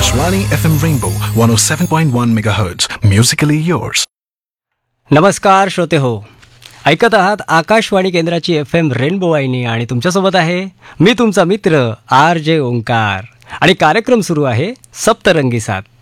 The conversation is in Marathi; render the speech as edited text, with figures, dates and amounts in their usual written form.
Akashvani FM Rainbow 107.1 MHz. Musically yours. नमस्कार श्रोते हो, ऐकत आहात आकाशवाणी केंद्राची FM रेनबो वाहिनी आणि तुमच्यासोबत आहे मी तुमचा मित्र RJ ओंकार आणि कार्यक्रम सुरू आहे सप्तरंगी साथ.